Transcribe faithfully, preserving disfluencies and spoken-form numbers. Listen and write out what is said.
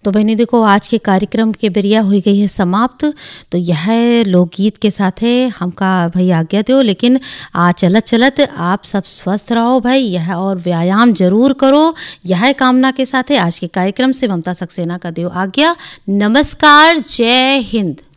तो बहनी देखो, आज के कार्यक्रम के बेरिया हो गई है समाप्त। तो यह लोकगीत के साथ है हमका भाई आज्ञा दो, लेकिन आ चलत चलत आप सब स्वस्थ रहो भाई, यह और व्यायाम जरूर करो, यह कामना के साथ है आज के कार्यक्रम से ममता सक्सेना का दो आज्ञा। नमस्कार, जय हिंद।